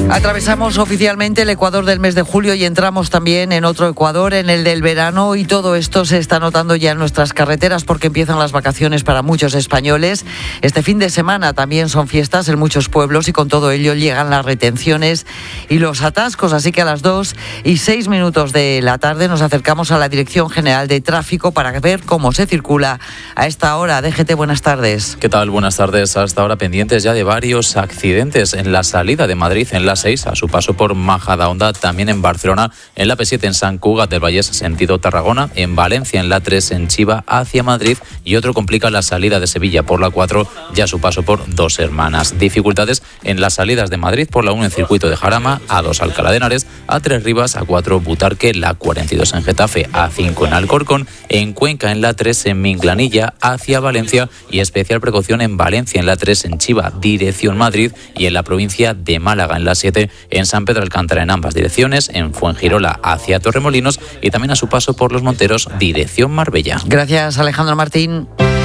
Atravesamos oficialmente el Ecuador del mes de julio y entramos también en otro Ecuador, en el del verano, y todo esto se está notando ya en nuestras carreteras porque empiezan las vacaciones para muchos españoles. Este fin de semana también son fiestas en muchos pueblos y con todo ello llegan las retenciones y los atascos, así que a las 2:06 de la tarde nos acercamos a la Dirección General de Tráfico para ver cómo se circula a esta hora. DGT, buenas tardes. ¿Qué tal? Buenas tardes. Hasta ahora pendientes ya de varios accidentes en la salida de Madrid, en la 6, a su paso por Majadahonda, también en Barcelona, en la P7 en Sant Cugat del Vallès, sentido Tarragona, en Valencia, en la 3 en Chiva, hacia Madrid, y otro complica la salida de Sevilla por la 4, ya a su paso por Dos Hermanas. Dificultades en las salidas de Madrid por la 1 en circuito de Jarama, A2 Alcalá de Henares, A3 Rivas, A4 Butarque, la 42 en Getafe, A5 en Alcorcón, en Cuenca en la 3 en Minglanilla, hacia Valencia, y especial precaución en Valencia, en la 3 en Chiva, dirección Madrid, y en la provincia de Málaga, en la 7 en San Pedro Alcántara en ambas direcciones, en Fuengirola hacia Torremolinos y también a su paso por Los Monteros, dirección Marbella. Gracias, Alejandro Martín.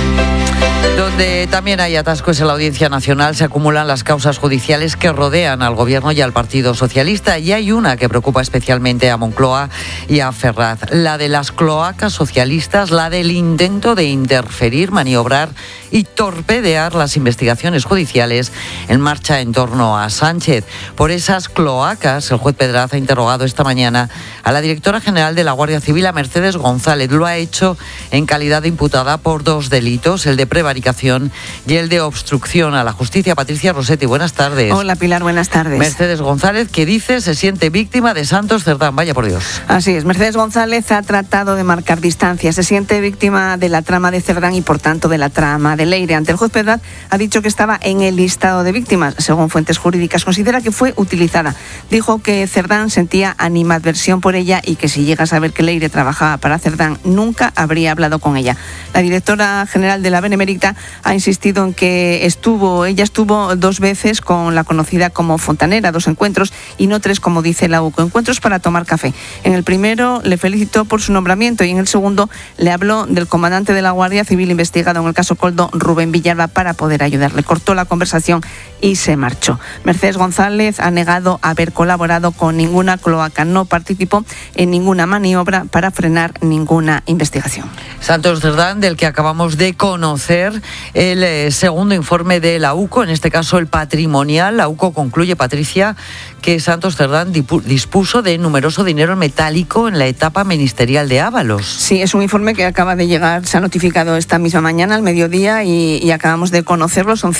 Donde también hay atascos en la Audiencia Nacional, se acumulan las causas judiciales que rodean al Gobierno y al Partido Socialista, y hay una que preocupa especialmente a Moncloa y a Ferraz, la de las cloacas socialistas, la del intento de interferir, maniobrar y torpedear las investigaciones judiciales en marcha en torno a Sánchez. Por esas cloacas, el juez Pedraz ha interrogado esta mañana a la directora general de la Guardia Civil, a Mercedes González. Lo ha hecho en calidad de imputada por 2 delitos, el de prevaricación y el de obstrucción a la justicia. Patricia Rossetti, buenas tardes. Hola, Pilar, buenas tardes. Mercedes González, que dice se siente víctima de Santos Cerdán. Vaya por Dios. Así es, Mercedes González ha tratado de marcar distancia. Se siente víctima de la trama de Cerdán y, por tanto, de la trama de Leire. Ante el juez Pedraz ha dicho que estaba en el listado de víctimas. Según fuentes jurídicas, considera que fue utilizada. Dijo que Cerdán sentía animadversión por ella y que si llega a saber que Leire trabajaba para Cerdán, nunca habría hablado con ella. La directora general de la Benemérita ha insistido en que ella estuvo 2 veces con la conocida como Fontanera, 2 encuentros y no 3, como dice la UCO, encuentros para tomar café. En el primero le felicitó por su nombramiento y en el segundo le habló del comandante de la Guardia Civil investigado en el caso Koldo, Rubén Villalba, para poder ayudarle. Cortó la conversación y se marchó. Mercedes González ha negado haber colaborado con ninguna cloaca, no participó en ninguna maniobra para frenar ninguna investigación. Santos Cerdán, del que acabamos de conocer el segundo informe de la UCO, en este caso el patrimonial. La UCO concluye, Patricia, que Santos Cerdán dispuso de numeroso dinero metálico en la etapa ministerial de Ábalos. Sí, es un informe que acaba de llegar, se ha notificado esta misma mañana al mediodía y acabamos de conocerlo. Son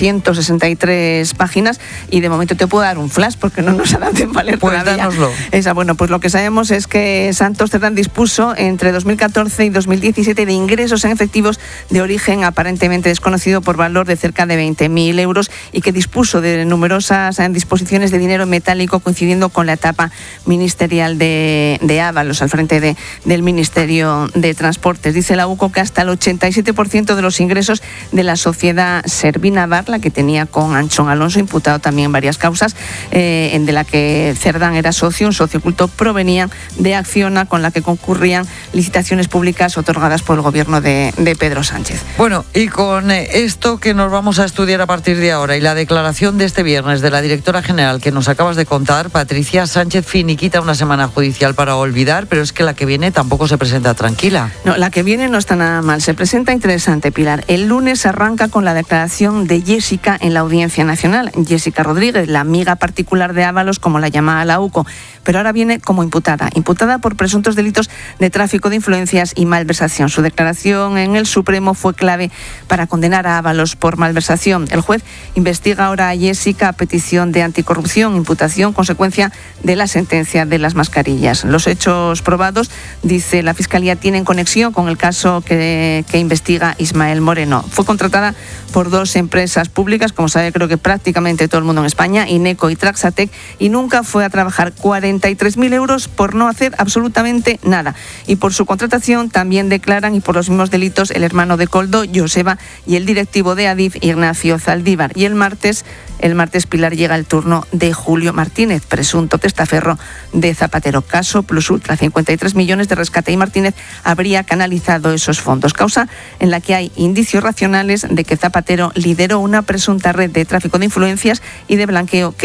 163 páginas y de momento te puedo dar un flash porque no nos ha dado tiempo a leer todavía. Dánoslo. Bueno, pues lo que sabemos es que Santos Cerdán dispuso entre 2014 y 2017 de ingresos en efectivos de origen aparentemente desconocido por valor de cerca de 20.000 euros y que dispuso de numerosas disposiciones de dinero metálico coincidiendo con la etapa ministerial de Ábalos al frente del Ministerio de Transportes. Dice la UCO que hasta el 87% de los ingresos de la sociedad Servinavar, la que tenía con Anchón Alonso, imputado también en varias causas, de la que Cerdán era socio, un socio oculto, provenían de Acciona, con la que concurrían licitaciones públicas otorgadas por el gobierno de Pedro Sánchez. Bueno, y con esto que nos vamos a estudiar a partir de ahora y la declaración de este viernes de la directora general que nos acabas de contar, Patricia, Sánchez finiquita una semana judicial para olvidar, pero es que la que viene tampoco se presenta tranquila. No, la que viene no está nada mal, se presenta interesante, Pilar. El lunes arranca con la declaración de Jessica en la Audiencia Nacional. Jessica Rodríguez, la amiga particular de Ábalos, como la llamaba la UCO, pero ahora viene como imputada por presuntos delitos de tráfico de influencias y malversación. Su declaración en el Supremo fue clave para condenar a Ábalos por malversación. El juez investiga ahora a Jessica a petición de anticorrupción, imputación consecuencia de la sentencia de las mascarillas. Los hechos probados, dice la Fiscalía, tienen conexión con el caso que investiga Ismael Moreno. Fue contratada por 2 empresas públicas, como sabe creo que prácticamente todo el mundo en España, Ineco y Traxatec, y nunca fue a trabajar. 43.000 euros por no hacer absolutamente nada. Y por su contratación también declaran, y por los mismos delitos, el hermano de Koldo, Joseba, y el directivo de Adif, Ignacio Zaldívar. Y el martes, Pilar, llega el turno de Julio Martínez, presunto testaferro de Zapatero. Caso Plus Ultra, 53 millones de rescate, y Martínez habría canalizado esos fondos. Causa en la que hay indicios racionales de que Zapatero lideró una presunta red de tráfico de influencias y de blanqueo que